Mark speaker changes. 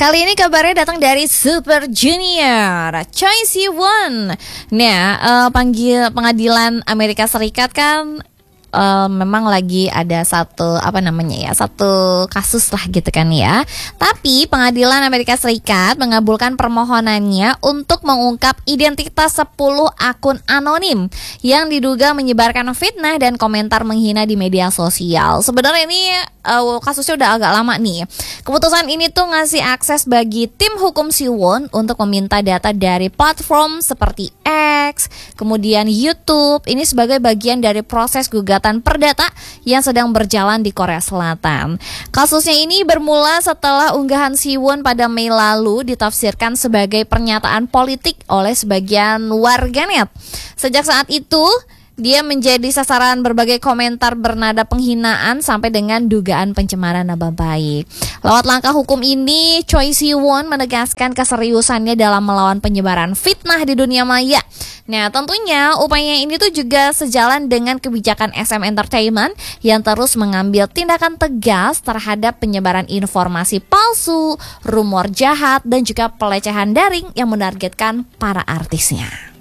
Speaker 1: Kali ini kabarnya datang dari Super Junior, Choi Siwon. Nah, pengadilan Amerika Serikat kan memang lagi ada satu kasus lah gitu kan ya. Tapi pengadilan Amerika Serikat mengabulkan permohonannya untuk mengungkap identitas 10 akun anonim yang diduga menyebarkan fitnah dan komentar menghina di media sosial. Sebenarnya ini kasusnya udah agak lama nih. Keputusan ini tuh ngasih akses bagi tim hukum Siwon untuk meminta data dari platform seperti X, kemudian YouTube. Ini sebagai bagian dari proses gugatan perdata yang sedang berjalan di Korea Selatan. Kasusnya ini bermula setelah unggahan Siwon pada Mei lalu ditafsirkan sebagai pernyataan politik oleh sebagian warganet. Sejak saat itu, dia menjadi sasaran berbagai komentar bernada penghinaan sampai dengan dugaan pencemaran nama baik. Lewat langkah hukum ini, Choi Siwon menegaskan keseriusannya dalam melawan penyebaran fitnah di dunia maya. Nah, tentunya upaya ini tuh juga sejalan dengan kebijakan SM Entertainment yang terus mengambil tindakan tegas terhadap penyebaran informasi palsu, rumor jahat, dan juga pelecehan daring yang menargetkan para artisnya.